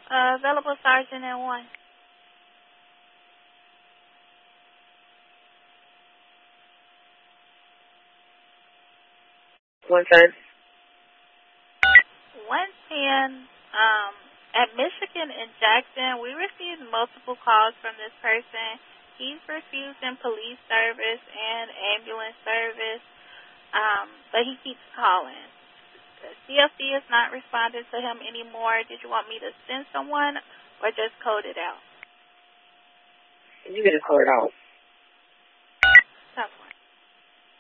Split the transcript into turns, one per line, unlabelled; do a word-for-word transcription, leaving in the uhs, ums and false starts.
Uh, available sergeant and one.
One ten.
one ten. Um, at Michigan and Jackson, we received multiple calls from this person. He's refusing police service and ambulance service, um, but he keeps calling. The C F D is not responding to him anymore. Did you want me to send someone or just code it out?
You can just call it out.